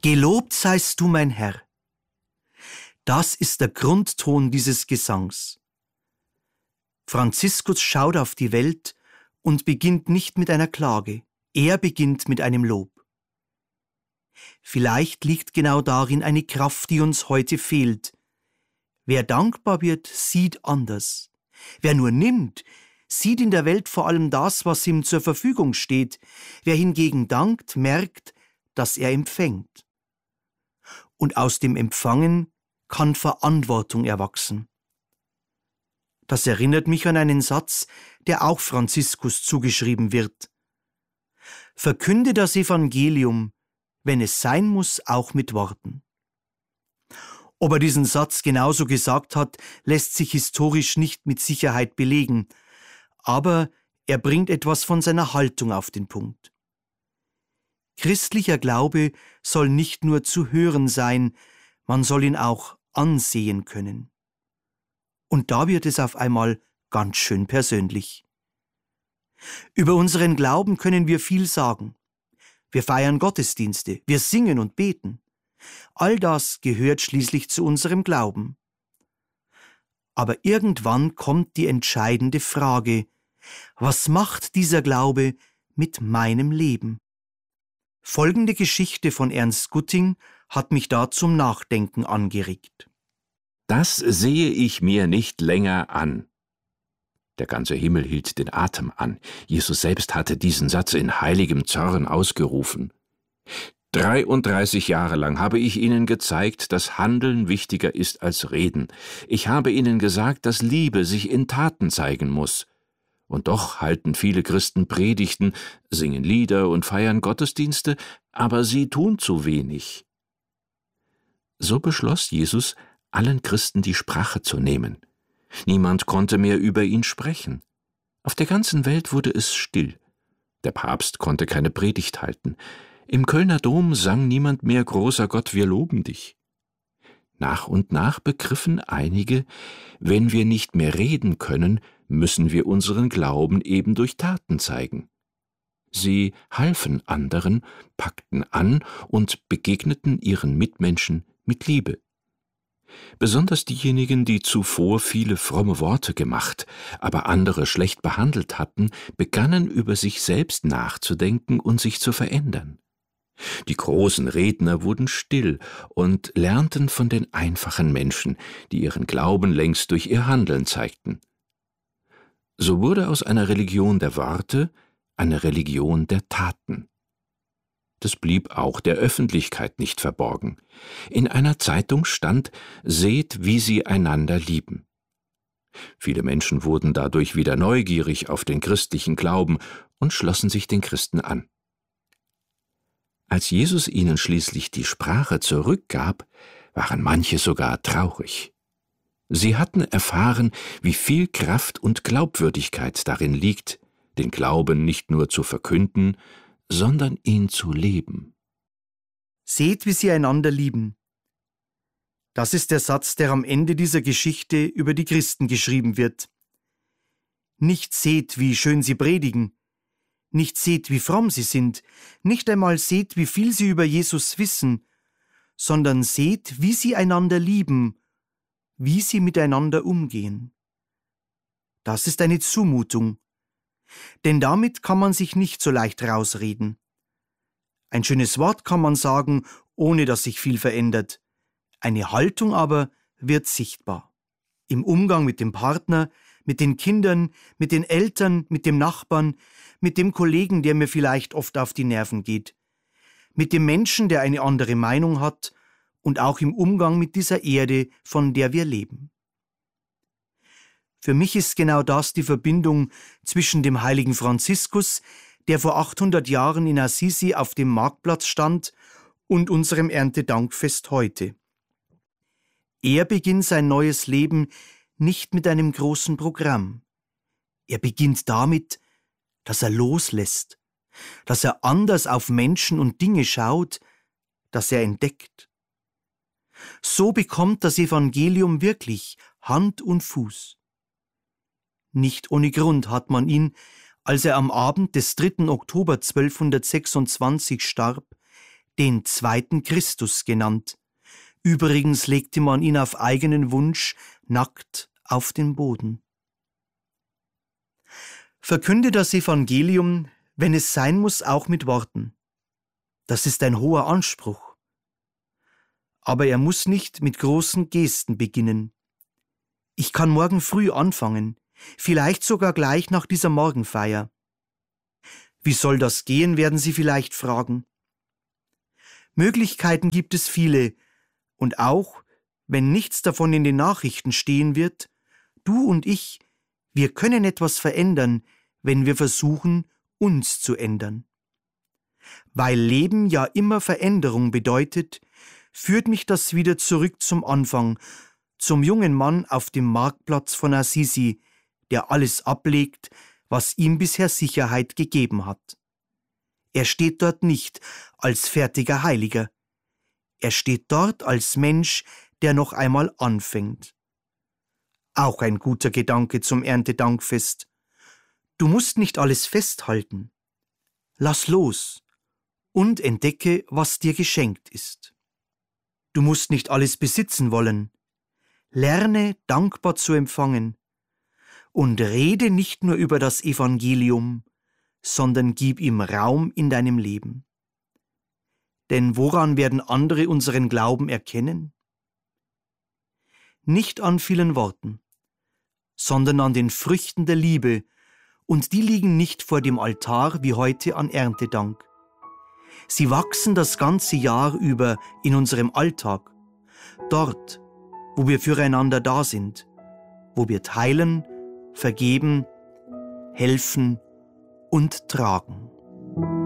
Gelobt seist du, mein Herr. Das ist der Grundton dieses Gesangs. Franziskus schaut auf die Welt und beginnt nicht mit einer Klage, er beginnt mit einem Lob. Vielleicht liegt genau darin eine Kraft, die uns heute fehlt. Wer dankbar wird, sieht anders. Wer nur nimmt, sieht in der Welt vor allem das, was ihm zur Verfügung steht. Wer hingegen dankt, merkt, dass er empfängt. Und aus dem Empfangen kann Verantwortung erwachsen. Das erinnert mich an einen Satz, der auch Franziskus zugeschrieben wird. Verkünde das Evangelium, wenn es sein muss, auch mit Worten. Ob er diesen Satz genauso gesagt hat, lässt sich historisch nicht mit Sicherheit belegen, aber er bringt etwas von seiner Haltung auf den Punkt. Christlicher Glaube soll nicht nur zu hören sein, man soll ihn auch ansehen können. Und da wird es auf einmal ganz schön persönlich. Über unseren Glauben können wir viel sagen. Wir feiern Gottesdienste, wir singen und beten. All das gehört schließlich zu unserem Glauben. Aber irgendwann kommt die entscheidende Frage: Was macht dieser Glaube mit meinem Leben? Folgende Geschichte von Ernst Gutting hat mich da zum Nachdenken angeregt. Das sehe ich mir nicht länger an. Der ganze Himmel hielt den Atem an. Jesus selbst hatte diesen Satz in heiligem Zorn ausgerufen. 33 Jahre lang habe ich Ihnen gezeigt, dass Handeln wichtiger ist als Reden. Ich habe Ihnen gesagt, dass Liebe sich in Taten zeigen muss. Und doch halten viele Christen Predigten, singen Lieder und feiern Gottesdienste, aber sie tun zu wenig. So beschloss Jesus, allen Christen die Sprache zu nehmen. Niemand konnte mehr über ihn sprechen. Auf der ganzen Welt wurde es still. Der Papst konnte keine Predigt halten. Im Kölner Dom sang niemand mehr »Großer Gott, wir loben dich«. Nach und nach begriffen einige, wenn wir nicht mehr reden können, müssen wir unseren Glauben eben durch Taten zeigen. Sie halfen anderen, packten an und begegneten ihren Mitmenschen mit Liebe. Besonders diejenigen, die zuvor viele fromme Worte gemacht, aber andere schlecht behandelt hatten, begannen über sich selbst nachzudenken und sich zu verändern. Die großen Redner wurden still und lernten von den einfachen Menschen, die ihren Glauben längst durch ihr Handeln zeigten. So wurde aus einer Religion der Worte eine Religion der Taten. Das blieb auch der Öffentlichkeit nicht verborgen. In einer Zeitung stand: »Seht, wie sie einander lieben.« Viele Menschen wurden dadurch wieder neugierig auf den christlichen Glauben und schlossen sich den Christen an. Als Jesus ihnen schließlich die Sprache zurückgab, waren manche sogar traurig. Sie hatten erfahren, wie viel Kraft und Glaubwürdigkeit darin liegt, den Glauben nicht nur zu verkünden, sondern ihn zu leben. Seht, wie sie einander lieben. Das ist der Satz, der am Ende dieser Geschichte über die Christen geschrieben wird. Nicht seht, wie schön sie predigen, nicht seht, wie fromm sie sind, nicht einmal seht, wie viel sie über Jesus wissen, sondern seht, wie sie einander lieben, wie sie miteinander umgehen. Das ist eine Zumutung, denn damit kann man sich nicht so leicht rausreden. Ein schönes Wort kann man sagen, ohne dass sich viel verändert. Eine Haltung aber wird sichtbar. Im Umgang mit dem Partner, mit den Kindern, mit den Eltern, mit dem Nachbarn, mit dem Kollegen, der mir vielleicht oft auf die Nerven geht, mit dem Menschen, der eine andere Meinung hat, und auch im Umgang mit dieser Erde, von der wir leben. Für mich ist genau das die Verbindung zwischen dem heiligen Franziskus, der vor 800 Jahren in Assisi auf dem Marktplatz stand, und unserem Erntedankfest heute. Er beginnt sein neues Leben nicht mit einem großen Programm. Er beginnt damit, dass er loslässt, dass er anders auf Menschen und Dinge schaut, dass er entdeckt. So bekommt das Evangelium wirklich Hand und Fuß. Nicht ohne Grund hat man ihn, als er am Abend des 3. Oktober 1226 starb, den zweiten Christus genannt. Übrigens legte man ihn auf eigenen Wunsch nackt auf den Boden. Verkünde das Evangelium, wenn es sein muss, auch mit Worten. Das ist ein hoher Anspruch. Aber er muss nicht mit großen Gesten beginnen. Ich kann morgen früh anfangen, vielleicht sogar gleich nach dieser Morgenfeier. Wie soll das gehen, werden Sie vielleicht fragen. Möglichkeiten gibt es viele, und auch, wenn nichts davon in den Nachrichten stehen wird, du und ich, wir können etwas verändern, wenn wir versuchen, uns zu ändern. Weil Leben ja immer Veränderung bedeutet, führt mich das wieder zurück zum Anfang, zum jungen Mann auf dem Marktplatz von Assisi, der alles ablegt, was ihm bisher Sicherheit gegeben hat. Er steht dort nicht als fertiger Heiliger. Er steht dort als Mensch, der noch einmal anfängt. Auch ein guter Gedanke zum Erntedankfest. Du musst nicht alles festhalten. Lass los und entdecke, was dir geschenkt ist. Du musst nicht alles besitzen wollen. Lerne, dankbar zu empfangen. Und rede nicht nur über das Evangelium, sondern gib ihm Raum in deinem Leben. Denn woran werden andere unseren Glauben erkennen? Nicht an vielen Worten, sondern an den Früchten der Liebe, und die liegen nicht vor dem Altar wie heute an Erntedank. Sie wachsen das ganze Jahr über in unserem Alltag, dort, wo wir füreinander da sind, wo wir teilen, vergeben, helfen und tragen.